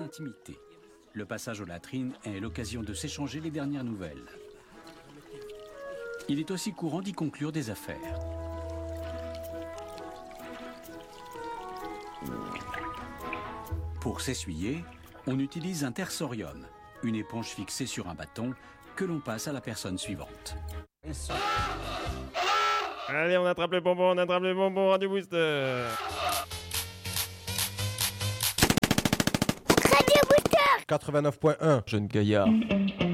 intimité. Le passage aux latrines est l'occasion de s'échanger les dernières nouvelles. Il est aussi courant d'y conclure des affaires. Pour s'essuyer, on utilise un tersorium, une éponge fixée sur un bâton que l'on passe à la personne suivante. Allez, on attrape le bonbon, Radio Booster. Radio Booster 89.1, jeune gaillard.